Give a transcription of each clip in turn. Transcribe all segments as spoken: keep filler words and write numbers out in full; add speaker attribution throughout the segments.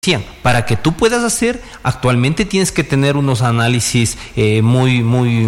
Speaker 1: Para que tú puedas hacer, actualmente tienes que tener unos análisis eh, muy, muy,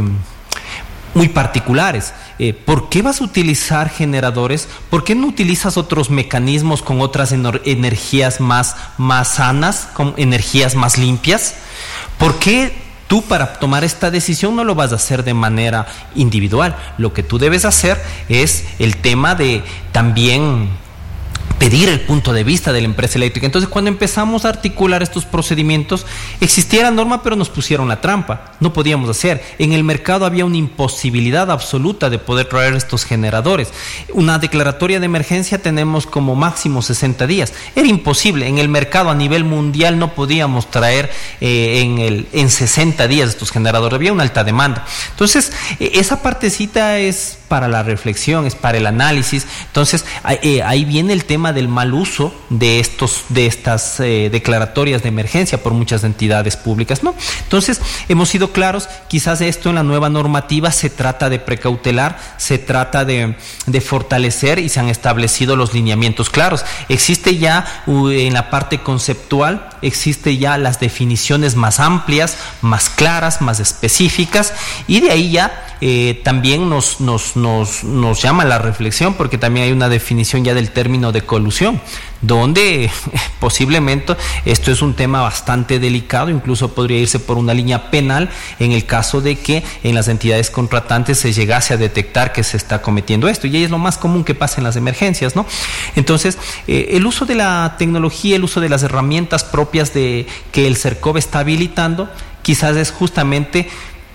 Speaker 1: muy particulares. Eh, ¿Por qué vas a utilizar generadores? ¿Por qué no utilizas otros mecanismos con otras energías más, más sanas, con energías más limpias? ¿Por qué tú, para tomar esta decisión, no lo vas a hacer de manera individual? Lo que tú debes hacer es el tema de también pedir el punto de vista de la empresa eléctrica. Entonces, cuando empezamos a articular estos procedimientos, existía la norma, pero nos pusieron la trampa. No podíamos hacer. En el mercado había una imposibilidad absoluta de poder traer estos generadores. Una declaratoria de emergencia tenemos como máximo sesenta días. Era imposible. En el mercado a nivel mundial no podíamos traer eh, en, el, en sesenta días estos generadores. Había una alta demanda. Entonces, eh, esa partecita es para la reflexión, es para el análisis. Entonces, eh, ahí viene el tema del mal uso de estos de estas eh, declaratorias de emergencia por muchas entidades públicas, ¿no? Entonces, hemos sido claros, quizás esto en la nueva normativa se trata de precautelar, se trata de, de fortalecer y se han establecido los lineamientos claros. Existe ya uh, en la parte conceptual, existe ya las definiciones más amplias, más claras, más específicas, y de ahí ya eh, también nos, nos, nos, nos llama la reflexión, porque también hay una definición ya del término de colusión, donde posiblemente esto es un tema bastante delicado, incluso podría irse por una línea penal en el caso de que en las entidades contratantes se llegase a detectar que se está cometiendo esto, y ahí es lo más común que pasa en las emergencias, ¿no? Entonces, eh, el uso de la tecnología, el uso de las herramientas propias de que el CERCOV está habilitando, quizás es justamente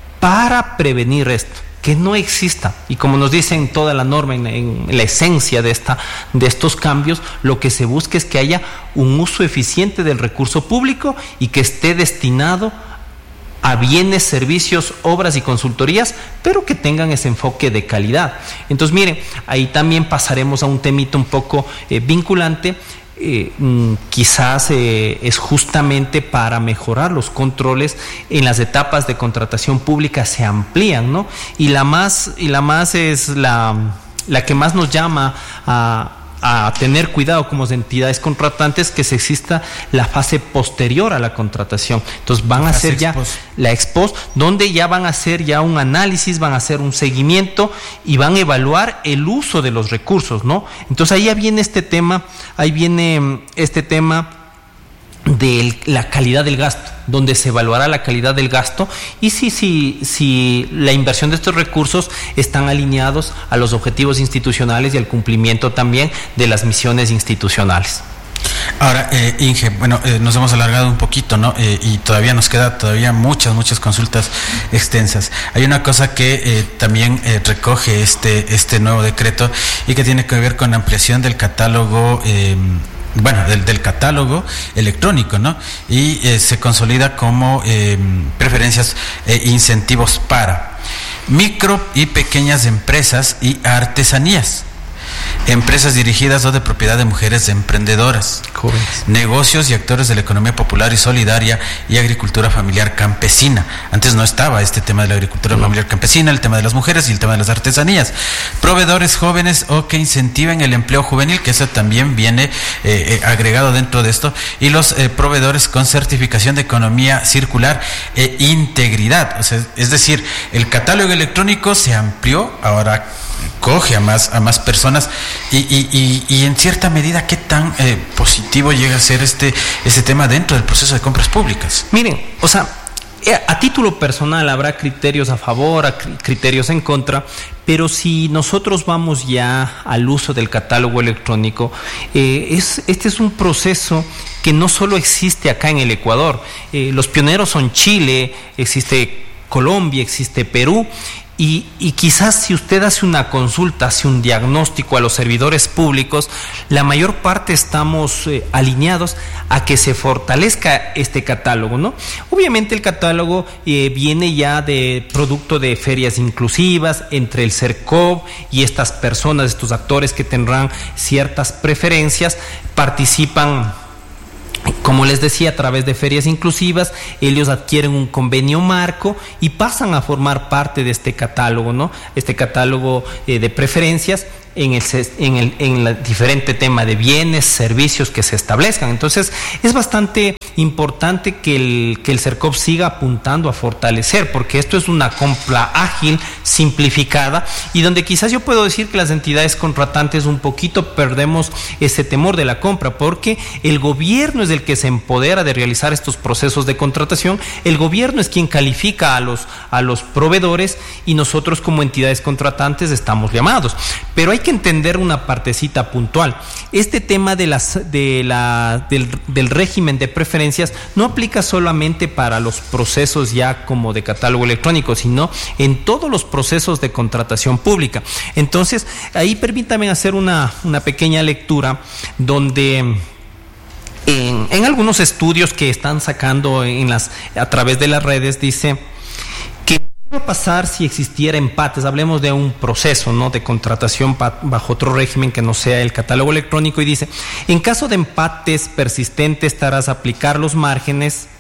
Speaker 1: para prevenir esto, que no exista, y como nos dicen toda la norma en, en la esencia de esta de estos cambios, lo que se busca es que haya un uso eficiente del recurso público y que esté destinado a bienes, servicios, obras y consultorías, pero que tengan ese enfoque de calidad. Entonces, miren, ahí también pasaremos a un temita un poco eh, vinculante. Eh, quizás eh, es justamente para mejorar los controles en las etapas de contratación pública, se amplían, ¿no? Y la más, y la más es la, la que más nos llama a, a tener cuidado como entidades contratantes, que se exista la fase posterior a la contratación. Entonces van a hacer ya la ex post, donde ya van a hacer ya un análisis, van a hacer un seguimiento y van a evaluar el uso de los recursos, ¿no? Entonces ahí ya viene este tema, ahí viene este tema de la calidad del gasto, donde se evaluará la calidad del gasto y si, si, si la inversión de estos recursos están alineados a los objetivos institucionales y al cumplimiento también de las misiones institucionales.
Speaker 2: Ahora, eh, Inge, bueno, eh, nos hemos alargado un poquito, ¿no? Eh, y todavía nos queda todavía muchas, muchas consultas extensas. Hay una cosa que eh, también eh, recoge este, este nuevo decreto y que tiene que ver con la ampliación del catálogo eh, bueno, del, del catálogo electrónico, ¿no? Y eh, se consolida como eh, preferencias e incentivos para micro y pequeñas empresas y artesanías, empresas dirigidas o de propiedad de mujeres emprendedoras, jóvenes, negocios y actores de la economía popular y solidaria y agricultura familiar campesina. Antes no estaba este tema de la agricultura no. familiar campesina, el tema de las mujeres y el tema de las artesanías. Proveedores jóvenes o que incentiven el empleo juvenil, que eso también viene eh, eh, agregado dentro de esto, y los eh, proveedores con certificación de economía circular e integridad. O sea, es decir, el catálogo electrónico se amplió, ahora coge a más a más personas y, y, y, y en cierta medida qué tan eh, positivo llega a ser este este tema dentro del proceso de compras públicas.
Speaker 1: Miren, o sea, a título personal habrá criterios a favor, criterios en contra, pero si nosotros vamos ya al uso del catálogo electrónico, eh, es, este es un proceso que no solo existe acá en el Ecuador. Eh, los pioneros son Chile, existe Colombia, existe Perú. Y, y quizás si usted hace una consulta, hace un diagnóstico a los servidores públicos, la mayor parte estamos eh, alineados a que se fortalezca este catálogo, ¿no? Obviamente el catálogo eh, viene ya de producto de ferias inclusivas entre el CERCOV y estas personas, estos actores que tendrán ciertas preferencias, participan, como les decía, a través de ferias inclusivas. Ellos adquieren un convenio marco y pasan a formar parte de este catálogo, ¿no? Este catálogo eh, de preferencias en el, en el en el diferente tema de bienes, servicios que se establezcan. Entonces, es bastante importante que el, que el CERCOP siga apuntando a fortalecer, porque esto es una compra ágil, simplificada, y donde quizás yo puedo decir que las entidades contratantes un poquito perdemos ese temor de la compra, porque el gobierno es el que se empodera de realizar estos procesos de contratación, el gobierno es quien califica a los, a los proveedores, y nosotros como entidades contratantes estamos llamados. Pero hay que entender una partecita puntual. Este tema de las, de la, del, del régimen de preferencias no aplica solamente para los procesos ya como de catálogo electrónico, sino en todos los procesos de contratación pública. Entonces, ahí permítame hacer una, una pequeña lectura donde en, en algunos estudios que están sacando en las, a través de las redes, dice que ¿qué va a pasar si existiera empates? Hablemos de un proceso, ¿no?, de contratación bajo otro régimen que no sea el catálogo electrónico, y dice: en caso de empates persistentes, estarás a aplicar los márgenes.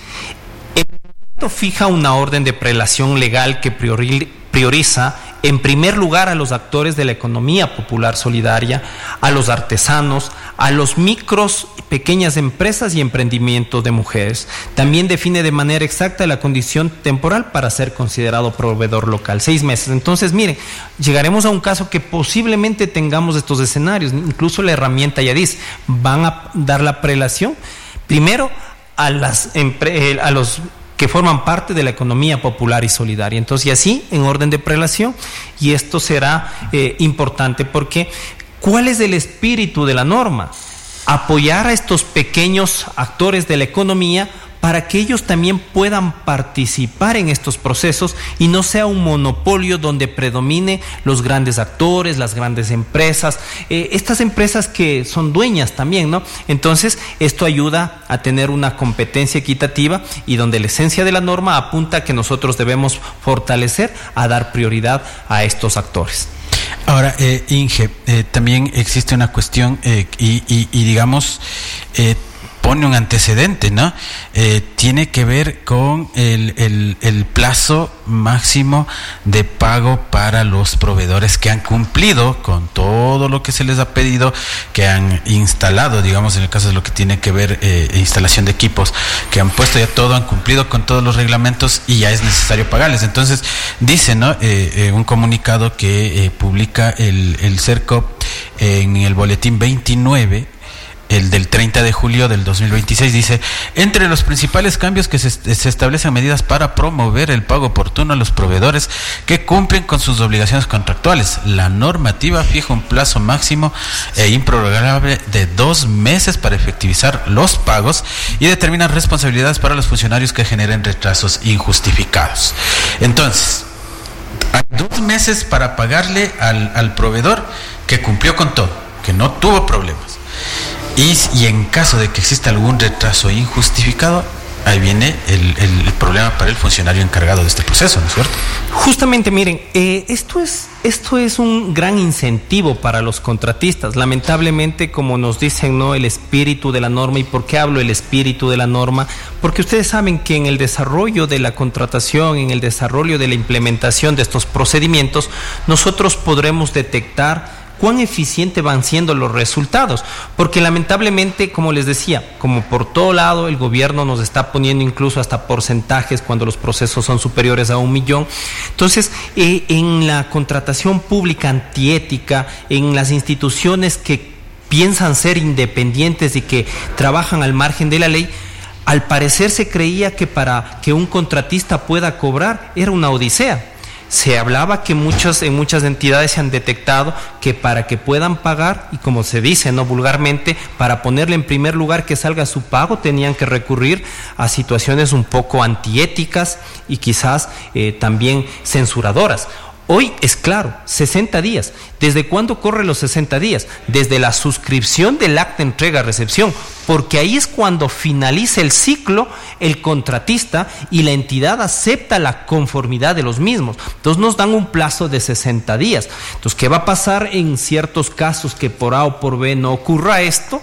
Speaker 1: El reglamento fija una orden de prelación legal que prioriza en primer lugar a los actores de la economía popular solidaria, a los artesanos, a los micros, pequeñas empresas y emprendimientos de mujeres. También define de manera exacta la condición temporal para ser considerado proveedor local, seis meses. Entonces, miren, llegaremos a un caso que posiblemente tengamos estos escenarios. Incluso la herramienta ya dice, van a dar la prelación primero a las a los que forman parte de la economía popular y solidaria. Entonces, y así, en orden de prelación, y esto será eh, importante porque ¿cuál es el espíritu de la norma? Apoyar a estos pequeños actores de la economía para que ellos también puedan participar en estos procesos y no sea un monopolio donde predomine los grandes actores, las grandes empresas, eh, estas empresas que son dueñas también, ¿no? Entonces, esto ayuda a tener una competencia equitativa y donde la esencia de la norma apunta a que nosotros debemos fortalecer, a dar prioridad a estos actores.
Speaker 2: Ahora, eh, Inge, eh, también existe una cuestión eh, y, y, y digamos, eh, pone un antecedente, ¿no? Eh, tiene que ver con el, el, el plazo máximo de pago para los proveedores que han cumplido con todo lo que se les ha pedido, que han instalado, digamos, en el caso de lo que tiene que ver eh, instalación de equipos, que han puesto ya todo, han cumplido con todos los reglamentos y ya es necesario pagarles. Entonces, dice, ¿no? Eh, eh, un comunicado que eh, publica el, el CERCOP en el boletín veintinueve, el del treinta de julio del dos mil veintiséis, dice: entre los principales cambios que se, se establecen medidas para promover el pago oportuno a los proveedores que cumplen con sus obligaciones contractuales. La normativa fija un plazo máximo e improrrogable de dos meses para efectivizar los pagos y determina responsabilidades para los funcionarios que generen retrasos injustificados. Entonces, hay dos meses para pagarle al, al proveedor que cumplió con todo, que no tuvo problemas. Y, y en caso de que exista algún retraso injustificado, ahí viene el, el, el problema para el funcionario encargado de este proceso, ¿no es cierto?
Speaker 1: Justamente, miren, eh, esto es esto es un gran incentivo para los contratistas. Lamentablemente, como nos dicen, ¿no?, el espíritu de la norma. ¿Y por qué hablo del espíritu de la norma? Porque ustedes saben que en el desarrollo de la contratación, en el desarrollo de la implementación de estos procedimientos, nosotros podremos detectar cuán eficientes van siendo los resultados, porque lamentablemente, como les decía, como por todo lado el gobierno nos está poniendo incluso hasta porcentajes cuando los procesos son superiores a un millón. Entonces, eh, en la contratación pública antiética, en las instituciones que piensan ser independientes y que trabajan al margen de la ley, al parecer se creía que para que un contratista pueda cobrar era una odisea. Se hablaba que muchas, en muchas entidades se han detectado que para que puedan pagar, y como se dice, no vulgarmente, para ponerle en primer lugar que salga su pago, tenían que recurrir a situaciones un poco antiéticas y quizás eh, también censuradoras. Hoy es claro, sesenta días. ¿Desde cuándo corren los sesenta días? Desde la suscripción del acta entrega-recepción, porque ahí es cuando finaliza el ciclo el contratista y la entidad acepta la conformidad de los mismos. Entonces nos dan un plazo de sesenta días. Entonces, ¿qué va a pasar en ciertos casos que por A o por B no ocurra esto?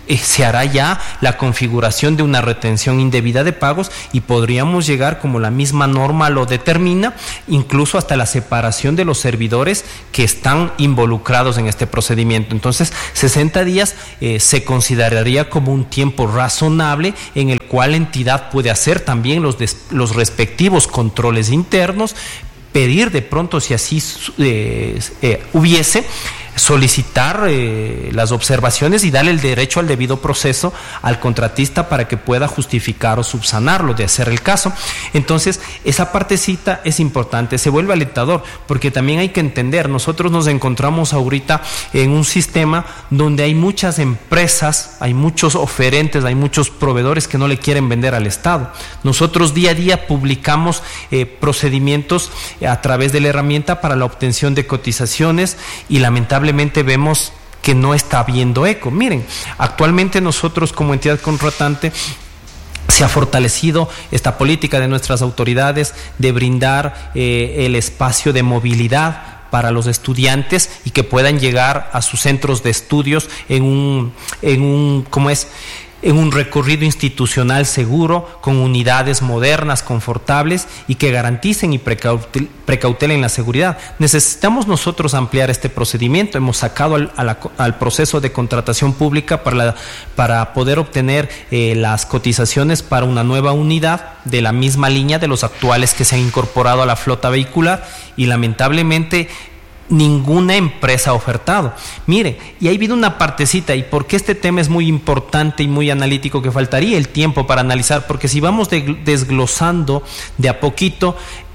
Speaker 1: eh, se hará ya la configuración de una retención indebida de pagos y podríamos llegar, como la misma norma lo determina, incluso hasta la separación de los servidores que están involucrados en este procedimiento. Entonces, sesenta días eh, se consideraría como un tiempo razonable en el cual la entidad puede hacer también los, des, los respectivos controles internos, pedir de pronto, si así eh, eh, hubiese, solicitar eh, las observaciones y darle el derecho al debido proceso al contratista para que pueda justificar o subsanarlo, de hacer el caso. Entonces, esa partecita es importante, se vuelve alentador, porque también hay que entender, nosotros nos encontramos ahorita en un sistema donde hay muchas empresas, hay muchos oferentes, hay muchos proveedores que no le quieren vender al Estado. Nosotros día a día publicamos eh, procedimientos a través de la herramienta para la obtención de cotizaciones y lamentablemente vemos que no está habiendo eco. Miren, actualmente nosotros como entidad contratante se ha fortalecido esta política de nuestras autoridades de brindar eh, el espacio de movilidad para los estudiantes y que puedan llegar a sus centros de estudios en un, en un, ¿cómo es?, en un recorrido institucional seguro, con unidades modernas, confortables y que garanticen y precautel, precautelen la seguridad. Necesitamos nosotros ampliar este procedimiento. Hemos sacado al, a la, al proceso de contratación pública para, la, para poder obtener eh, las cotizaciones para una nueva unidad de la misma línea de los actuales que se han incorporado a la flota vehicular y lamentablemente ninguna empresa ha ofertado. Mire, y ahí viene una partecita, y porque este tema es muy importante y muy analítico, que faltaría el tiempo para analizar, porque si vamos de, desglosando de a poquito,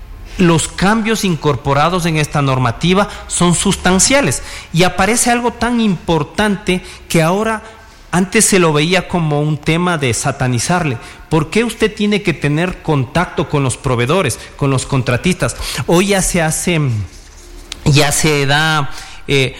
Speaker 1: los cambios incorporados en esta normativa son sustanciales, y aparece algo tan importante que ahora, antes se lo veía como un tema de satanizarle. ¿Por qué usted tiene que tener contacto con los proveedores, con los contratistas? Hoy ya se hace... ya se da eh,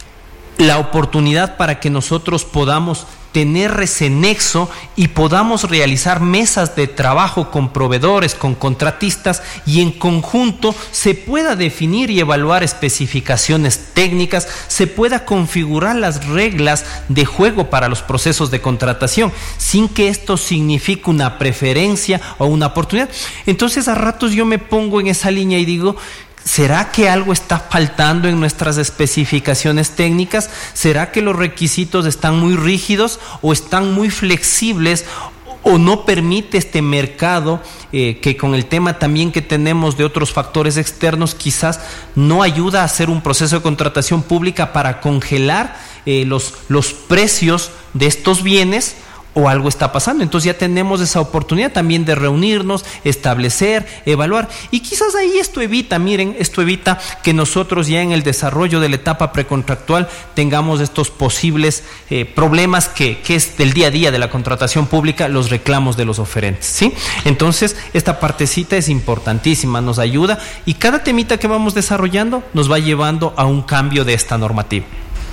Speaker 1: la oportunidad para que nosotros podamos tener ese nexo y podamos realizar mesas de trabajo con proveedores, con contratistas, y en conjunto se pueda definir y evaluar especificaciones técnicas, se pueda configurar las reglas de juego para los procesos de contratación, sin que esto signifique una preferencia o una oportunidad. Entonces, a ratos yo me pongo en esa línea y digo, ¿será que algo está faltando en nuestras especificaciones técnicas? ¿Será que los requisitos están muy rígidos o están muy flexibles? ¿O no permite este mercado eh, que con el tema también que tenemos de otros factores externos quizás no ayuda a hacer un proceso de contratación pública para congelar eh, los, los precios de estos bienes? ¿O algo está pasando? Entonces ya tenemos esa oportunidad también de reunirnos, establecer, evaluar, y quizás ahí esto evita, miren, esto evita que nosotros ya en el desarrollo de la etapa precontractual tengamos estos posibles eh, problemas que, que es del día a día de la contratación pública, los reclamos de los oferentes, ¿sí? Entonces esta partecita es importantísima, nos ayuda, y cada temita que vamos desarrollando nos va llevando a un cambio de esta normativa.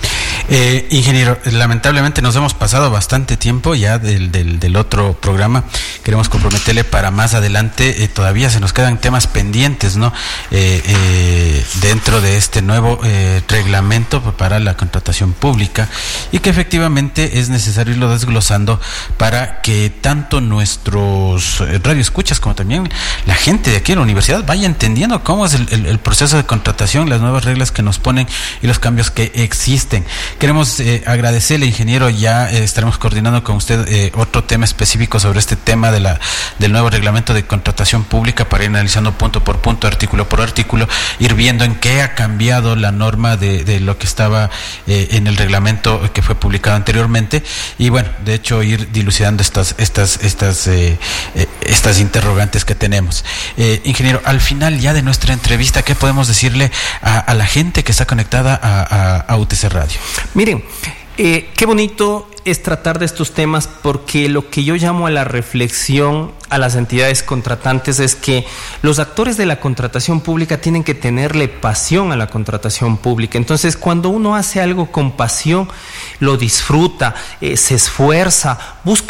Speaker 2: Eh, ingeniero, lamentablemente nos hemos pasado bastante tiempo ya del, del, del otro programa. Queremos comprometerle para más adelante. Eh, todavía se nos quedan temas pendientes, ¿no? Eh, eh, dentro de este nuevo eh, reglamento para la contratación pública, y que efectivamente es necesario irlo desglosando para que tanto nuestros radioescuchas como también la gente de aquí en la universidad vaya entendiendo cómo es el, el, el proceso de contratación, las nuevas reglas que nos ponen y los cambios que existen. Queremos eh, agradecerle, ingeniero, ya eh, estaremos coordinando con usted eh, otro tema específico sobre este tema de la del nuevo reglamento de contratación pública para ir analizando punto por punto, artículo por artículo, ir viendo en qué ha cambiado la norma de, de lo que estaba eh, en el reglamento que fue publicado anteriormente, y bueno, de hecho ir dilucidando estas estas estas eh, eh, estas interrogantes que tenemos. Eh, ingeniero, al final ya de nuestra entrevista, ¿qué podemos decirle a, a la gente que está conectada a, a, a U T C Radio?
Speaker 1: Miren, eh, qué bonito es tratar de estos temas, porque lo que yo llamo a la reflexión a las entidades contratantes es que los actores de la contratación pública tienen que tenerle pasión a la contratación pública. Entonces, cuando uno hace algo con pasión, lo disfruta, eh, se esfuerza, busca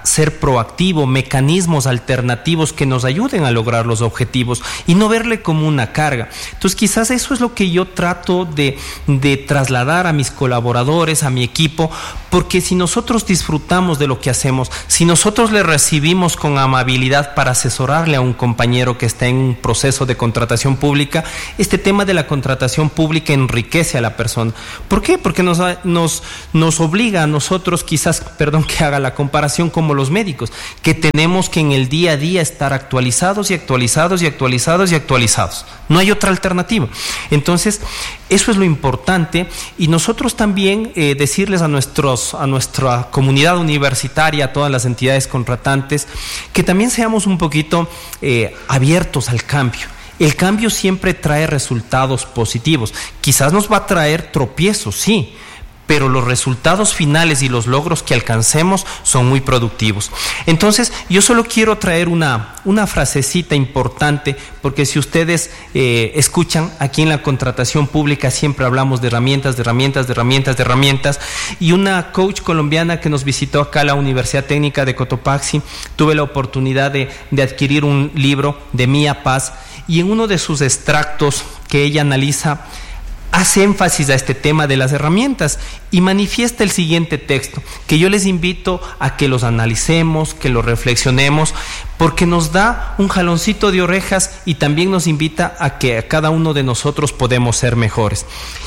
Speaker 1: ser proactivo, mecanismos alternativos que nos ayuden a lograr los objetivos y no verle como una carga. Entonces quizás eso es lo que yo trato de, de trasladar a mis colaboradores, a mi equipo, porque si nosotros disfrutamos de lo que hacemos, si nosotros le recibimos con amabilidad para asesorarle a un compañero que está en un proceso de contratación pública, este tema de la contratación pública enriquece a la persona. ¿Por qué? Porque nos, nos, nos obliga a nosotros, quizás, perdón que haga la comparación, como los médicos, que tenemos que en el día a día estar actualizados y actualizados y actualizados y actualizados. No hay otra alternativa. Entonces, eso es lo importante, y nosotros también eh, decirles a nuestros, a nuestra comunidad universitaria, a todas las entidades contratantes, que también seamos un poquito eh, abiertos al cambio. El cambio siempre trae resultados positivos. Quizás nos va a traer tropiezos, sí, pero los resultados finales y los logros que alcancemos son muy productivos. Entonces, yo solo quiero traer una, una frasecita importante, porque si ustedes eh, escuchan, aquí en la contratación pública siempre hablamos de herramientas, de herramientas, de herramientas, de herramientas, y una coach colombiana que nos visitó acá a la Universidad Técnica de Cotopaxi, tuve la oportunidad de, de adquirir un libro de Mía Paz, y en uno de sus extractos que ella analiza, hace énfasis a este tema de las herramientas y manifiesta el siguiente texto, que yo les invito a que los analicemos, que los reflexionemos, porque nos da un jaloncito de orejas y también nos invita a que a cada uno de nosotros podemos ser mejores.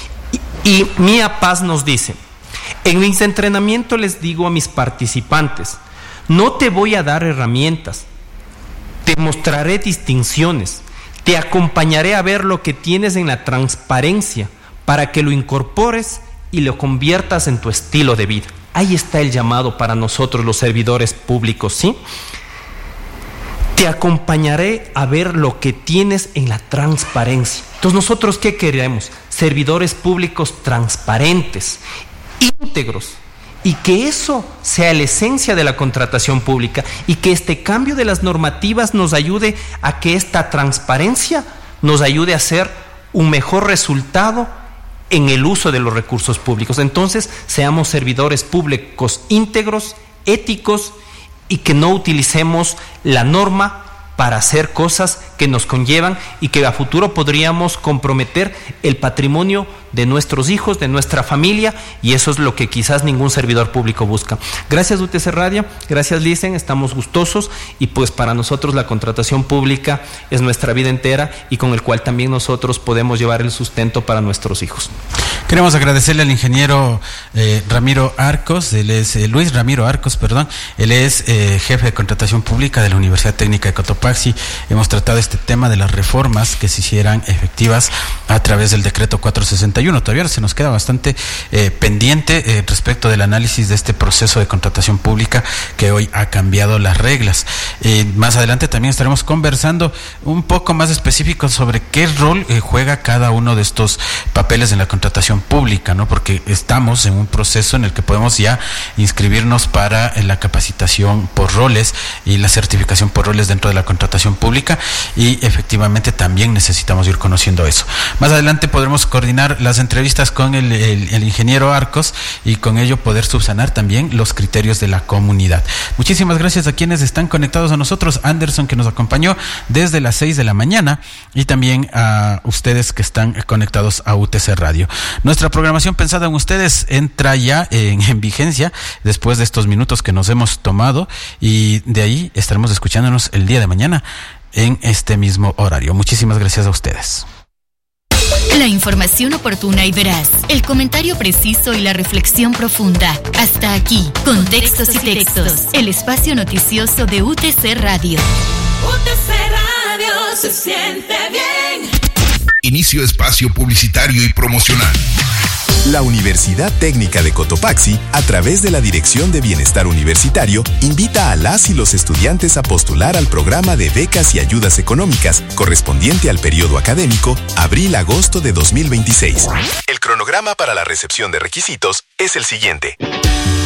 Speaker 1: Y, y Mía Paz nos dice: en mis entrenamientos les digo a mis participantes, no te voy a dar herramientas, te mostraré distinciones, te acompañaré a ver lo que tienes en la transparencia para que lo incorpores y lo conviertas en tu estilo de vida. Ahí está el llamado para nosotros los servidores públicos, ¿sí? Te acompañaré a ver lo que tienes en la transparencia. Entonces, ¿nosotros qué queremos? Servidores públicos transparentes, íntegros, y que eso sea la esencia de la contratación pública, y que este cambio de las normativas nos ayude a que esta transparencia nos ayude a hacer un mejor resultado en el uso de los recursos públicos. Entonces, seamos servidores públicos íntegros, éticos, y que no utilicemos la norma para hacer cosas que nos conllevan y que a futuro podríamos comprometer el patrimonio de nuestros hijos, de nuestra familia, y eso es lo que quizás ningún servidor público busca. Gracias U T C Radio, gracias Licen, estamos gustosos, y pues para nosotros la contratación pública es nuestra vida entera y con el cual también nosotros podemos llevar el sustento para nuestros hijos.
Speaker 2: Queremos agradecerle al ingeniero eh, Ramiro Arcos, él es eh, Luis Ramiro Arcos, perdón, él es eh, jefe de contratación pública de la Universidad Técnica de Cotopaxi. Hemos tratado este tema de las reformas que se hicieran efectivas a través del decreto cuatrocientos sesenta y uno. Todavía se nos queda bastante eh, pendiente eh, respecto del análisis de este proceso de contratación pública que hoy ha cambiado las reglas. Eh, más adelante también estaremos conversando un poco más específico sobre qué rol eh, juega cada uno de estos papeles en la contratación pública, ¿no? Porque estamos en un proceso en el que podemos ya inscribirnos para eh, la capacitación por roles y la certificación por roles dentro de la contratación pública, y efectivamente también necesitamos ir conociendo eso. Más adelante podremos coordinar las entrevistas con el, el, el ingeniero Arcos y con ello poder subsanar también los criterios de la comunidad. Muchísimas gracias a quienes están conectados a nosotros, Anderson, que nos acompañó desde las seis de la mañana, y también a ustedes que están conectados a U T C Radio. Nuestra programación pensada en ustedes entra ya en, en vigencia después de estos minutos que nos hemos tomado, y de ahí estaremos escuchándonos el día de mañana en este mismo horario. Muchísimas gracias a ustedes.
Speaker 3: La información oportuna y veraz, el comentario preciso y la reflexión profunda. Hasta aquí, Contextos y Textos, el espacio noticioso de U T C Radio.
Speaker 4: U T C Radio se siente bien.
Speaker 5: Inicio espacio publicitario y promocional. La Universidad Técnica de Cotopaxi, a través de la Dirección de Bienestar Universitario, invita a las y los estudiantes a postular al programa de becas y ayudas económicas correspondiente al periodo académico abril-agosto de dos mil veintiséis. El cronograma para la recepción de requisitos es el siguiente.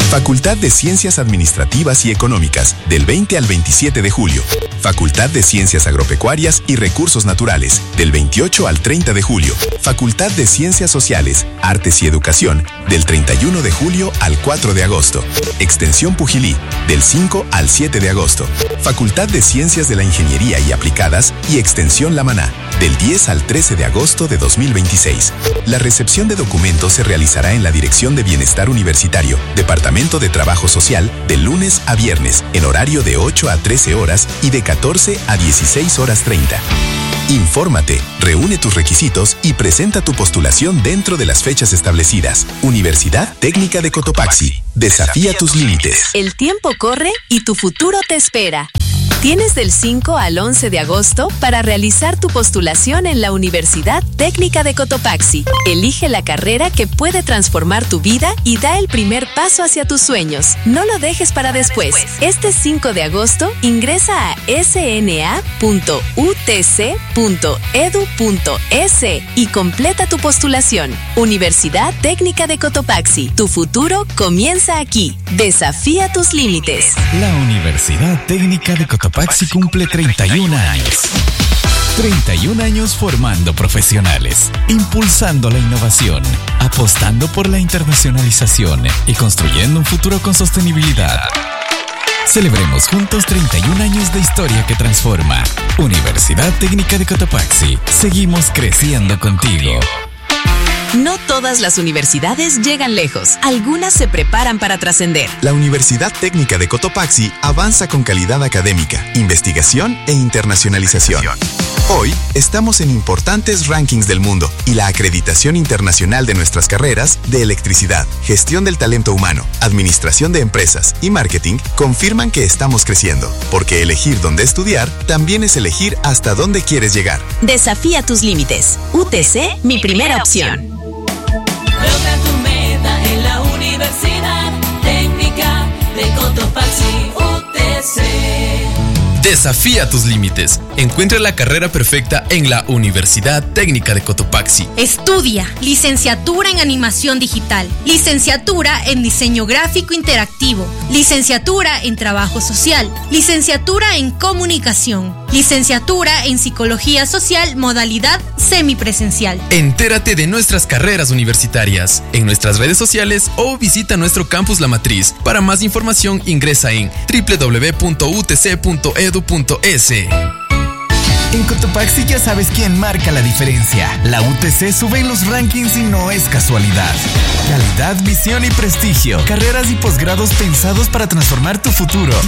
Speaker 5: Facultad de Ciencias Administrativas y Económicas, del veinte al veintisiete de julio. Facultad de Ciencias Agropecuarias y Recursos Naturales, del veintiocho al treinta de julio. Facultad de Ciencias Sociales, Artes y Educación, del treinta y uno de julio al cuatro de agosto. Extensión Pujilí, del cinco al siete de agosto. Facultad de Ciencias de la Ingeniería y Aplicadas y Extensión La Maná, del diez al trece de agosto de dos mil veintiséis. La recepción de documentos se realizará en la Dirección de Bienestar Universitario, Departamento de Trabajo Social, de lunes a viernes, en horario de ocho a trece horas y de catorce a dieciséis horas treinta. Infórmate, reúne tus requisitos y presenta tu postulación dentro de las fechas establecidas. Universidad Técnica de Cotopaxi. Desafía tus límites.
Speaker 6: El tiempo corre y tu futuro te espera. Tienes del cinco al once de agosto para realizar tu postulación en la Universidad Técnica de Cotopaxi. Elige la carrera que puede transformar tu vida y da el primer paso hacia tus sueños. No lo dejes para después. Este cinco de agosto ingresa a s n a punto u t c punto e d u punto s y completa tu postulación. Universidad Técnica de Cotopaxi. Tu futuro comienza aquí. Desafía tus límites.
Speaker 7: La Universidad Técnica de Cotopaxi cumple treinta y un años. treinta y un años formando profesionales, impulsando la innovación, apostando por la internacionalización y construyendo un futuro con sostenibilidad. Celebremos juntos treinta y un años de historia que transforma. Universidad Técnica de Cotopaxi. Seguimos creciendo contigo.
Speaker 6: No todas las universidades llegan lejos. Algunas se preparan para trascender.
Speaker 5: La Universidad Técnica de Cotopaxi avanza con calidad académica, investigación e internacionalización. Hoy estamos en importantes rankings del mundo y la acreditación internacional de nuestras carreras de electricidad, gestión del talento humano, administración de empresas y marketing confirman que estamos creciendo, porque elegir dónde estudiar también es elegir hasta dónde quieres llegar.
Speaker 6: Desafía tus límites. U T C, mi primera opción.
Speaker 4: Logra tu meta en la Universidad Técnica de Cotopaxi, U T C.
Speaker 8: Desafía tus límites. Encuentra la carrera perfecta en la Universidad Técnica de Cotopaxi.
Speaker 9: Estudia licenciatura en animación digital, licenciatura en diseño gráfico interactivo, licenciatura en trabajo social, licenciatura en comunicación, licenciatura en psicología social modalidad semipresencial.
Speaker 8: Entérate de nuestras carreras universitarias en nuestras redes sociales o visita nuestro campus La Matriz. Para más información ingresa en w w w punto u t c punto e d u punto s.
Speaker 7: En Cotopaxi ya sabes quién marca la diferencia. La U T C sube en los rankings y no es casualidad. Calidad, visión y prestigio. Carreras y posgrados pensados para transformar tu futuro.